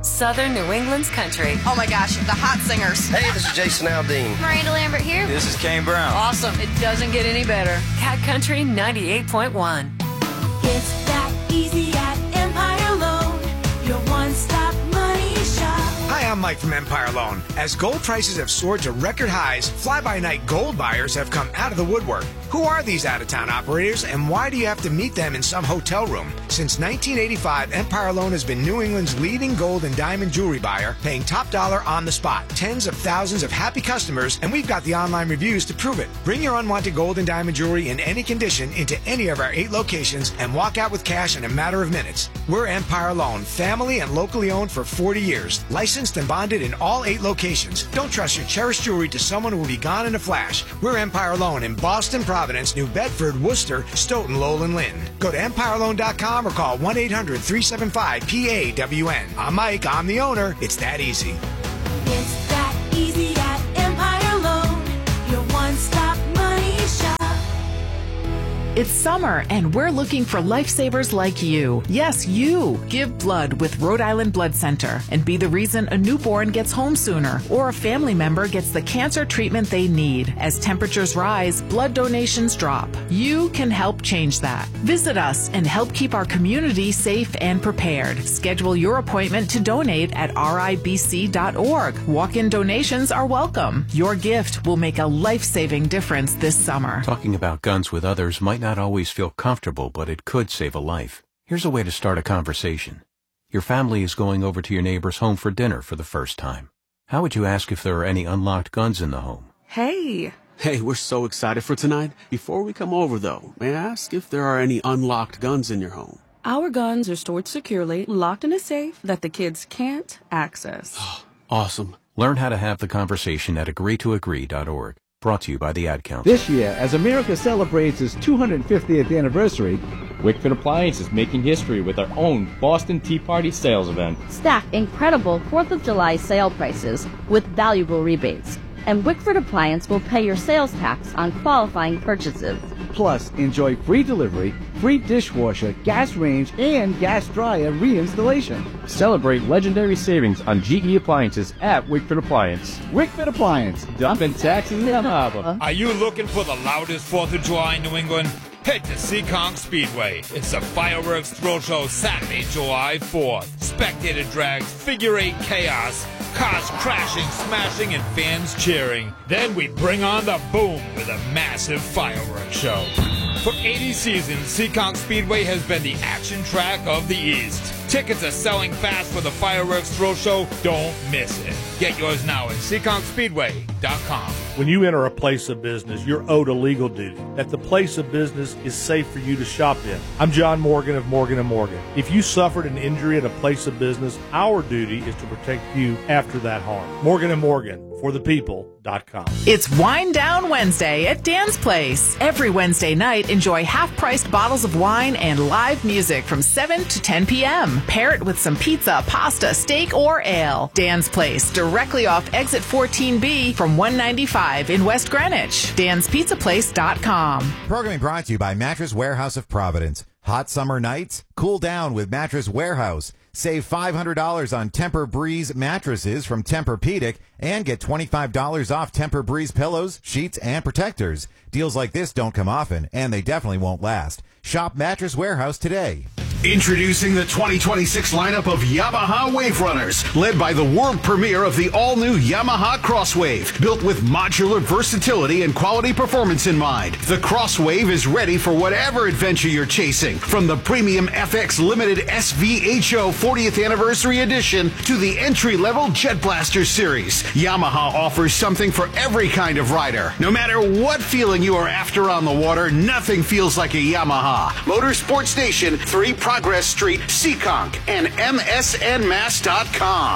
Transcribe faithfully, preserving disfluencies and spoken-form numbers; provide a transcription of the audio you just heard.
Southern New England's country. Oh my gosh, the hot singers. Hey, this is Jason Aldean. Miranda Lambert here. This is Kane Brown. Awesome. It doesn't get any better. Cat Country ninety-eight point one. It's that easy at Empire Loan, your one-stop money shop. Hi, I'm Mike from Empire Loan. As gold prices have soared to record highs, fly-by-night gold buyers have come out of the woodwork. Who are these out-of-town operators, and why do you have to meet them in some hotel room? Since nineteen eighty-five, Empire Loan has been New England's leading gold and diamond jewelry buyer, paying top dollar on the spot. Tens of thousands of happy customers, and we've got the online reviews to prove it. Bring your unwanted gold and diamond jewelry in any condition into any of our eight locations and walk out with cash in a matter of minutes. We're Empire Loan, family and locally owned for forty years, licensed and bonded in all eight locations. Don't trust your cherished jewelry to someone who will be gone in a flash. We're Empire Loan in Boston, Providence, New Bedford, Worcester, Stoughton, Lowell, and Lynn. Go to empire loan dot com or call one eight hundred three seven five P A W N. I'm Mike, I'm the owner. It's that easy. It's that easy at Empire Loan, your one-stop money shop. It's summer, and we're looking for lifesavers like you. Yes, you. Give blood with Rhode Island Blood Center and be the reason a newborn gets home sooner or a family member gets the cancer treatment they need. As temperatures rise, blood donations drop. You can help change that. Visit us and help keep our community safe and prepared. Schedule your appointment to donate at R I B C dot org. Walk-in donations are welcome. Your gift will make a life-saving difference this summer. Talking about guns with others might not always feel comfortable, but it could save a life. Here's a way to start a conversation. Your family is going over to your neighbor's home for dinner for the first time. How would you ask if there are any unlocked guns in the home? Hey. Hey, we're so excited for tonight. Before we come over, though, may I ask if there are any unlocked guns in your home? Our guns are stored securely, locked in a safe that the kids can't access. Awesome. Learn how to have the conversation at agree to agree dot org. Brought to you by the Ad Council. This year, as America celebrates its two hundred fiftieth anniversary, Wickford Appliance is making history with our own Boston Tea Party sales event. Stack incredible fourth of July sale prices with valuable rebates. And Wickford Appliance will pay your sales tax on qualifying purchases. Plus, enjoy free delivery, free dishwasher, gas range, and gas dryer reinstallation. Celebrate legendary savings on G E appliances at Wickford Appliance. Wickford Appliance, dumping taxes in the harbor. Are you looking for the loudest fourth of July in New England? Head to Seekonk Speedway. It's a fireworks thrill show Saturday, July fourth. Spectator drags, figure eight chaos, cars crashing, smashing, and fans cheering. Then we bring on the boom with a massive fireworks show. For eighty seasons, Seekonk Speedway has been the action track of the East. Tickets are selling fast for the fireworks thrill show. Don't miss it. Get yours now at seekonk speedway dot com. When you enter a place of business, you're owed a legal duty, that the place of business is safe for you to shop in. I'm John Morgan of Morgan and Morgan. If you suffered an injury at a place of business, our duty is to protect you after that harm. Morgan and Morgan, for the people dot com. It's Wine Down Wednesday at Dan's Place. Every Wednesday night, enjoy half-priced bottles of wine and live music from seven to ten p.m. Pair it with some pizza, pasta, steak, or ale. Dan's Place, directly off Exit fourteen B from one ninety-five in West Greenwich. dans pizza place dot com. Programming brought to you by Mattress Warehouse of Providence. Hot summer nights? Cool down with Mattress Warehouse. Save five hundred dollars on Tempur-Breeze mattresses from Tempur-Pedic and get twenty-five dollars off Tempur-Breeze pillows, sheets, and protectors. Deals like this don't come often, and they definitely won't last. Shop Mattress Warehouse today. Introducing the twenty twenty-six lineup of Yamaha Wave Runners, led by the world premiere of the all-new Yamaha Crosswave, built with modular versatility and quality performance in mind. The Crosswave is ready for whatever adventure you're chasing, from the premium F X Limited S V H O fortieth Anniversary Edition to the entry-level Jet Blaster Series. Yamaha offers something for every kind of rider. No matter what feeling you are after on the water, nothing feels like a Yamaha. Motorsport Station, three Progress Street, Seekonk, and M S N mass dot com.